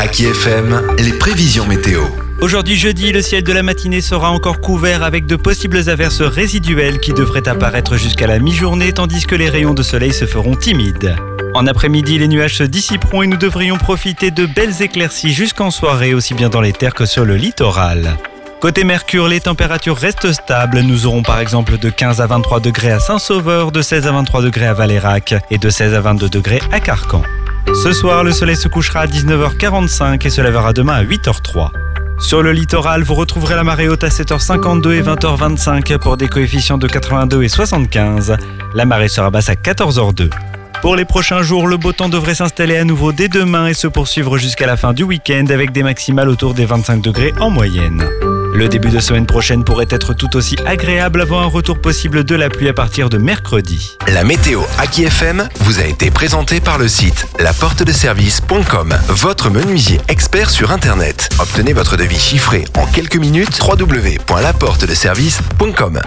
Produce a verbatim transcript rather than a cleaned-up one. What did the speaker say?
Aki F M, les prévisions météo. Aujourd'hui jeudi, le ciel de la matinée sera encore couvert avec de possibles averses résiduelles qui devraient apparaître jusqu'à la mi-journée tandis que les rayons de soleil se feront timides. En après-midi, les nuages se dissiperont et nous devrions profiter de belles éclaircies jusqu'en soirée, aussi bien dans les terres que sur le littoral. Côté Mercure, les températures restent stables. Nous aurons par exemple de quinze à vingt-trois degrés à Saint-Sauveur, de seize à vingt-trois degrés à Valérac et de seize à vingt-deux degrés à Carcan. Ce soir, le soleil se couchera à dix-neuf heures quarante-cinq et se lèvera demain à huit heures trois. Sur le littoral, vous retrouverez la marée haute à sept heures cinquante-deux et vingt heures vingt-cinq pour des coefficients de quatre-vingt-deux et soixante-quinze. La marée sera basse à quatorze heures deux. Pour les prochains jours, le beau temps devrait s'installer à nouveau dès demain et se poursuivre jusqu'à la fin du week-end avec des maximales autour des vingt-cinq degrés en moyenne. Le début de semaine prochaine pourrait être tout aussi agréable avant un retour possible de la pluie à partir de mercredi. La météo Aki F M vous a été présentée par le site la porte de service point com, votre menuisier expert sur Internet. Obtenez votre devis chiffré en quelques minutes, w w w point la porte de service point com.